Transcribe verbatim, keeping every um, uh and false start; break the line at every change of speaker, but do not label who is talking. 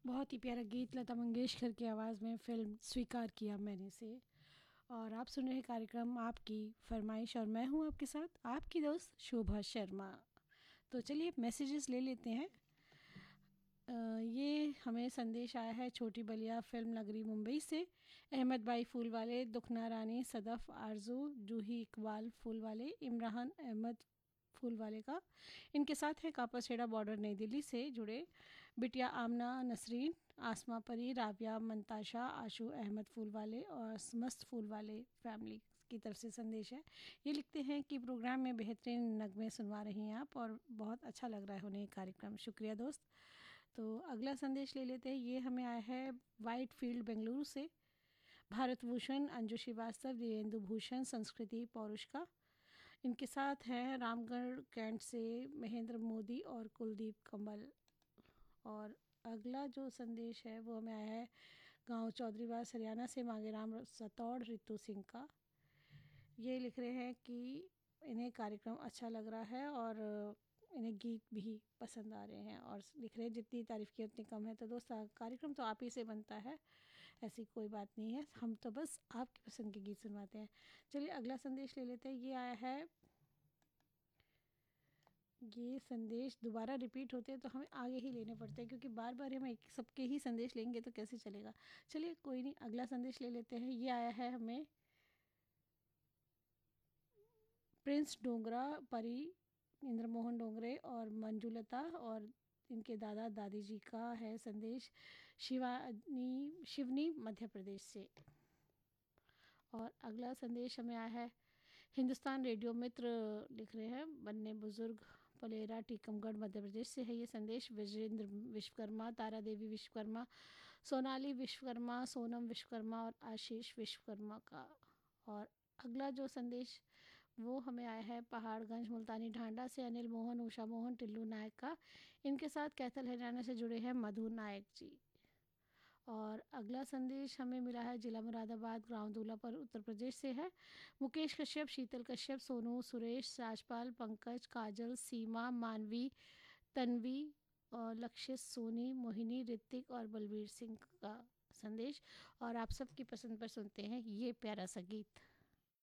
बहुत ही प्यारा गीत लता मंगेशकर की आवाज़ में फ़िल्म स्वीकार किया मैंने से। और आप सुन रहे हैं कार्यक्रम आपकी फरमाइश और मैं हूं आपके साथ आपकी दोस्त शोभा शर्मा। तो चलिए मैसेजेस ले लेते हैं। अ, ये हमें संदेश आया है छोटी बलिया फिल्म नगरी मुंबई से। अहमद भाई फूल वाले, दुखना रानी, सदफ़, आरजू, जूही इकबाल फूल वाले, इमरान अहमद फूल वाले का। इनके साथ है कापासेड़ा बॉर्डर नई दिल्ली से जुड़े बिटिया आमना, नसरीन, आसमा परी, राबिया, मंताशा, आशू अहमद फूल वाले और मस्त फूल वाले फैमिली की तरफ से संदेश है। ये लिखते हैं कि प्रोग्राम में बेहतरीन नगमे सुनवा रही हैं आप और बहुत अच्छा लग रहा है उन्हें कार्यक्रम। शुक्रिया दोस्त। तो अगला संदेश ले लेते हैं। ये हमें आया है वाइट फील्ड बेंगलुरु से। भारत भूषण, अंजू श्रीवास्तव, दिवेंदु भूषण, संस्कृति पौरुष का। इनके साथ हैं रामगढ़ कैंट से महेंद्र मोदी और कुलदीप कमल। और अगला जो संदेश है वो हमें आया है गांव चौधरीवास हरियाणा से मांगेराम सतौड़ रितु सिंह का। ये लिख रहे हैं कि इन्हें कार्यक्रम अच्छा लग रहा है और इन्हें गीत भी पसंद आ रहे हैं और लिख रहे हैं जितनी तारीफ़ की उतनी कम है। तो दोस्त कार्यक्रम तो आप ही से बनता है, ऐसी कोई बात नहीं है, हम तो बस आपकी पसंद के गीत सुनवाते हैं। चलिए अगला संदेश ले लेते हैं। ये आया है, ये संदेश दोबारा रिपीट होते हैं तो हमें आगे ही लेने पड़ते हैं क्योंकि बार बार हम एक सबके ही संदेश लेंगे तो कैसे चलेगा। चलिए कोई नहीं, अगला संदेश ले लेते हैं। ये आया है हमें प्रिंस डोंगरा परी, इंद्रमोहन डोंगरे और मंजुलता और इनके दादा दादी जी का है संदेश शिवानी शिवनी मध्य प्रदेश से। और अगला संदेश हमें आया है हिंदुस्तान रेडियो मित्र लिख रहे हैं बन्ने बुजुर्ग पलेरा टीकमगढ़ मध्य प्रदेश से है ये संदेश। विजेंद्र विश्वकर्मा, तारा देवी विश्वकर्मा, सोनाली विश्वकर्मा, सोनम विश्वकर्मा और आशीष विश्वकर्मा का। और अगला जो संदेश वो हमें आया है पहाड़गंज मुल्तानी ढांडा से अनिल मोहन, उषा मोहन, टिल्लू नायक का। इनके साथ कैथल हरियाणा से जुड़े हैं मधु नायक जी। और अगला संदेश हमें मिला है जिला मुरादाबाद गांव दूलापुर उत्तर प्रदेश से है। मुकेश कश्यप, शीतल कश्यप, सोनू, सुरेश, राजपाल, पंकज, काजल, सीमा, मानवी, तन्वी और लक्ष्य, सोनी, मोहिनी, ऋतिक और बलवीर सिंह का संदेश। और आप सबकी पसंद पर सुनते हैं ये प्यारा सा गीत।